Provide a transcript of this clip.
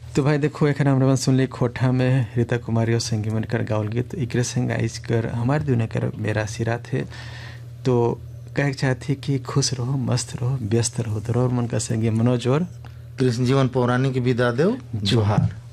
तो भाई देखो एक हमने सुनली खोठा में रीता कुमारी और संगी मनकर गावल गीत एकरे संग आइज कर हमारे दुनिया कर मेरा सिरा थे। तो कह चाहती कि खुश रहो, मस्त रहो, व्यस्त रहो। तो और मन का संगी मनोज और कृष्ण जीवन पौराणिक विदा देव जोहार।